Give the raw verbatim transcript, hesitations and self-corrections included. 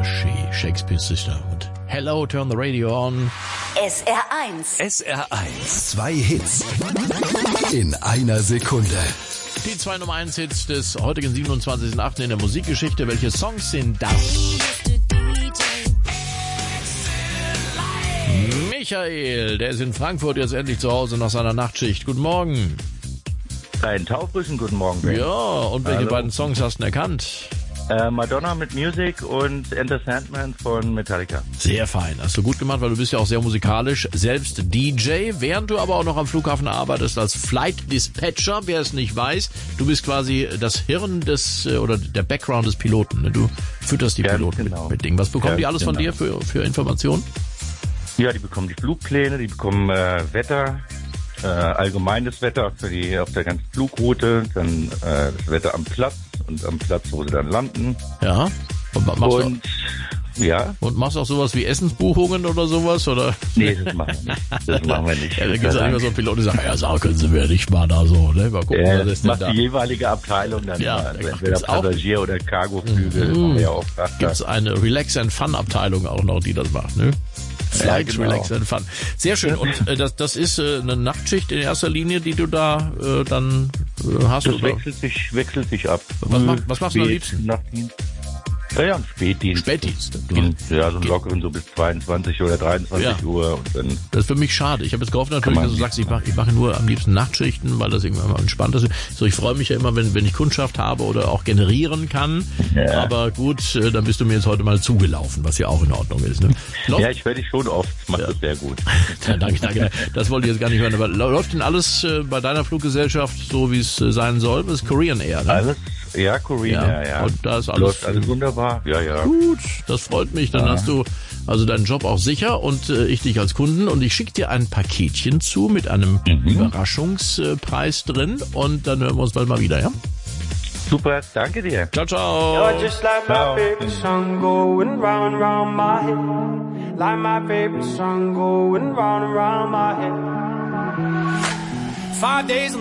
She, Shakespeare's Sister. Und Hello, turn the radio on. S R eins. S R eins. Zwei Hits in einer Sekunde. Die zwei Nummer eins Hits des heutigen siebenundzwanzigsten achten in der Musikgeschichte. Welche Songs sind das? Michael, der ist in Frankfurt jetzt endlich zu Hause nach seiner Nachtschicht. Guten Morgen. Einen taufrischen guten Morgen, Ben. Ja, und welche Hallo. beiden Songs hast du denn erkannt? Äh, Madonna mit Music und Enter Sandman von Metallica. Sehr fein. Hast du gut gemacht, weil du bist ja auch sehr musikalisch. Selbst D J, während du aber auch noch am Flughafen arbeitest als Flight Dispatcher. Wer es nicht weiß, du bist quasi das Hirn des, oder der Background des Piloten. Ne? Du fütterst die Ganz Piloten genau. mit, mit Dingen. Was bekommen Ganz die alles von genau. dir für, für Informationen? Ja, die bekommen die Flugpläne, die bekommen äh, Wetter, äh, allgemeines Wetter für die auf der ganzen Flugroute, dann äh, das Wetter am Platz und am Platz, wo sie dann landen. Ja. Und, ma- machst Und du, ja, und machst auch sowas wie Essensbuchungen oder sowas? Oder? nee, das machen wir nicht. Das machen wir nicht. Ja, da gibt es ja immer so einen Piloten, die sagen, ja, sag, können Sie mir nicht mal da so, ne? Mal gucken, Ja, was das ist denn macht da? die jeweilige Abteilung dann. Ja, mal. da Also entweder gibt's auch- Passagier- oder Cargoflüge. Das Mhm. machen wir ja auch öfter. Gibt es eine Relax and Fun Abteilung auch noch, die das macht, ne? Flight, genau. Relax and Fun. Sehr schön. Und äh, das, das ist äh, eine Nachtschicht in erster Linie, die du da äh, dann äh, hast. Das Oder? wechselt sich, wechselt sich ab. Was Früh, mach- was machst du am spät, liebsten? Nachtdienst. Ja, ja, ein Spätdienst. Spätdienst. Dienst, ja, so einen lockeren so bis zweiundzwanzig oder dreiundzwanzig Ja. Uhr und dann. Das ist für mich schade. Ich habe jetzt gehofft natürlich, Kann man dass du sagst, ich mache ich mache nur am liebsten Nachtschichten, weil das irgendwann mal entspannt ist. So, ich freue mich ja immer, wenn, wenn ich Kundschaft habe oder auch generieren kann. Ja. Aber gut, äh, dann bist du mir jetzt heute mal zugelaufen, was ja auch in Ordnung ist. Ne? Läuft, Ja, ich höre dich schon oft, mach das sehr gut. ja, danke, danke. Das wollte ich jetzt gar nicht hören. Aber läuft denn alles äh, bei deiner Fluggesellschaft so, wie es äh, sein soll? Das ist Korean Air, ne? Alles, ja, Korean, Ja, ja, ja. und da ist alles- Läuft alles wunderbar, ja, ja. Gut, das freut mich. Dann hast du also deinen Job auch sicher und äh, ich dich als Kunden. Und ich schicke dir ein Paketchen zu mit einem Überraschungspreis drin. Und dann hören wir uns bald mal wieder, ja? Super, danke dir. Ciao, ciao. You're just like my Ciao. favorite song going round and round my head. Like my favorite song going round and round my head. Five days